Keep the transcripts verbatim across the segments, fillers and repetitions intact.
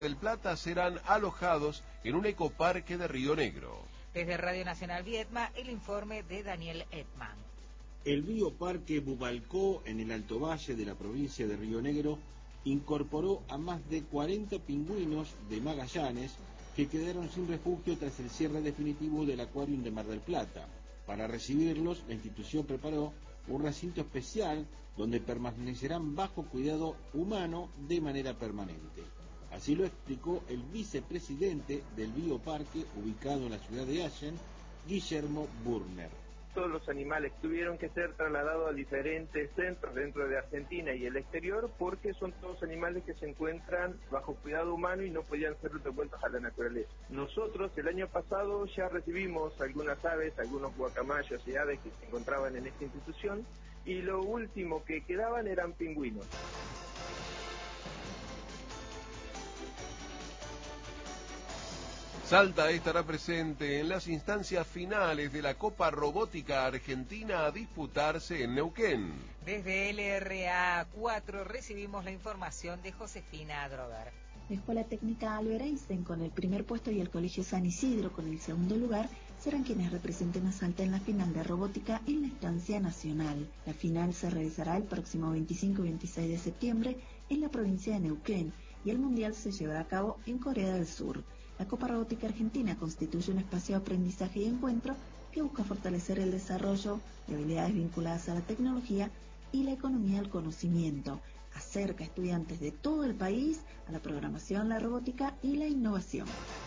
del Plata serán alojados en un ecoparque de Río Negro. Desde Radio Nacional Viedma, el informe de Daniel Edman. El bioparque Bubalcó, en el Alto Valle de la provincia de Río Negro, incorporó a más de cuarenta pingüinos de Magallanes que quedaron sin refugio tras el cierre definitivo del acuario de Mar del Plata. Para recibirlos, la institución preparó un recinto especial donde permanecerán bajo cuidado humano de manera permanente. Así lo explicó el vicepresidente del bioparque ubicado en la ciudad de Allen, Guillermo Burner. Todos los animales tuvieron que ser trasladados a diferentes centros dentro de Argentina y el exterior porque son todos animales que se encuentran bajo cuidado humano y no podían ser devueltos a la naturaleza. Nosotros el año pasado ya recibimos algunas aves, algunos guacamayos y aves que se encontraban en esta institución y lo último que quedaban eran pingüinos. Salta estará presente en las instancias finales de la Copa Robótica Argentina a disputarse en Neuquén. Desde L R A cuatro recibimos la información de Josefina Drover. La Escuela Técnica Albert Einstein con el primer puesto y el Colegio San Isidro con el segundo lugar serán quienes representen a Salta en la final de robótica en la instancia nacional. La final se realizará el próximo veinticinco y veintiséis de septiembre en la provincia de Neuquén y el mundial se llevará a cabo en Corea del Sur. La Copa Robótica Argentina constituye un espacio de aprendizaje y encuentro que busca fortalecer el desarrollo de habilidades vinculadas a la tecnología y la economía del conocimiento. Acerca a estudiantes de todo el país a la programación, la robótica y la innovación.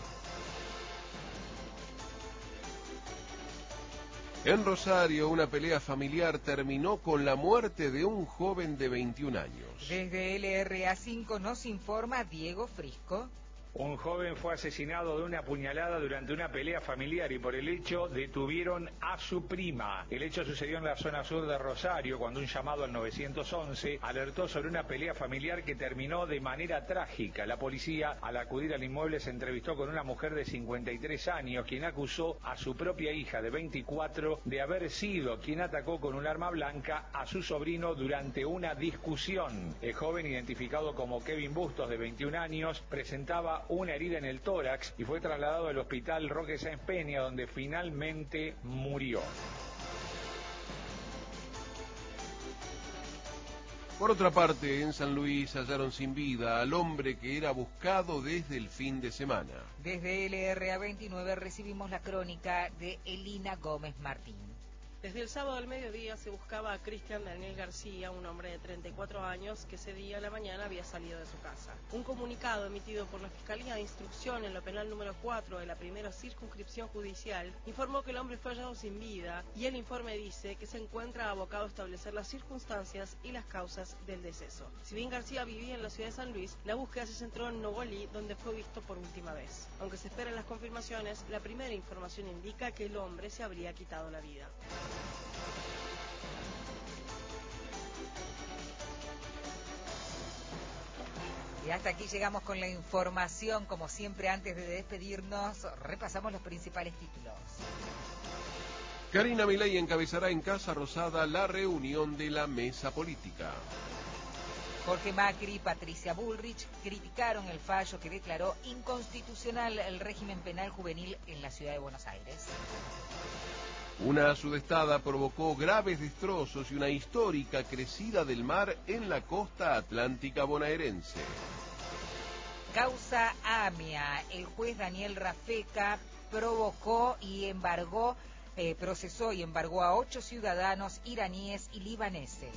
En Rosario, una pelea familiar terminó con la muerte de un joven de veintiún años. Desde L R A cinco nos informa Diego Frisco. Un joven fue asesinado de una puñalada durante una pelea familiar y por el hecho detuvieron a su prima. El hecho sucedió en la zona sur de Rosario cuando un llamado al nueve once alertó sobre una pelea familiar que terminó de manera trágica. La policía, al acudir al inmueble, se entrevistó con una mujer de cincuenta y tres años quien acusó a su propia hija de veinticuatro de haber sido quien atacó con un arma blanca a su sobrino durante una discusión. El joven, identificado como Kevin Bustos, de veintiún años, presentaba una herida en el tórax y fue trasladado al hospital Roque Sáenz Peña, donde finalmente murió. Por otra parte, en San Luis hallaron sin vida al hombre que era buscado desde el fin de semana. Desde L R A veintinueve recibimos la crónica de Elina Gómez Martín. Desde el sábado al mediodía se buscaba a Cristian Daniel García, un hombre de treinta y cuatro años que ese día a la mañana había salido de su casa. Un comunicado emitido por la Fiscalía de Instrucción en lo penal número cuatro de la primera circunscripción judicial informó que el hombre fue hallado sin vida y el informe dice que se encuentra abocado a establecer las circunstancias y las causas del deceso. Si bien García vivía en la ciudad de San Luis, la búsqueda se centró en Nogolí, donde fue visto por última vez. Aunque se esperan las confirmaciones, la primera información indica que el hombre se habría quitado la vida. Y hasta aquí llegamos con la información. Como siempre, antes de despedirnos, repasamos los principales títulos. Karina Milei encabezará en Casa Rosada la reunión de la mesa política. Jorge Macri y Patricia Bullrich criticaron el fallo que declaró inconstitucional el régimen penal juvenil en la ciudad de Buenos Aires. Una sudestada provocó graves destrozos y una histórica crecida del mar en la costa atlántica bonaerense. Causa AMIA. El juez Daniel Rafeca provocó y embargó, eh, procesó y embargó a ocho ciudadanos iraníes y libaneses.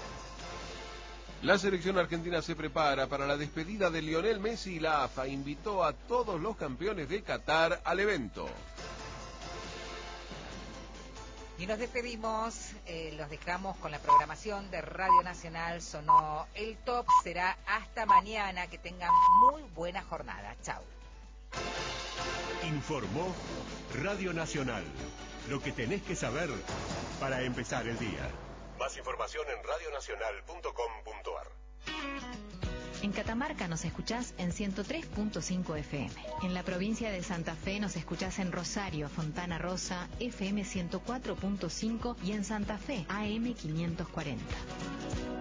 La selección argentina se prepara para la despedida de Lionel Messi y la AFA invitó a todos los campeones de Qatar al evento. Y nos despedimos, eh, los dejamos con la programación de Radio Nacional. Sonó el top, será hasta mañana. Que tengan muy buena jornada. Chau. Informó Radio Nacional. Lo que tenés que saber para empezar el día. Más información en radio nacional punto com punto ar. En Catamarca nos escuchás en ciento tres punto cinco F M. En la provincia de Santa Fe nos escuchás en Rosario, Fontana Rosa, F M ciento cuatro punto cinco y en Santa Fe, A M quinientos cuarenta.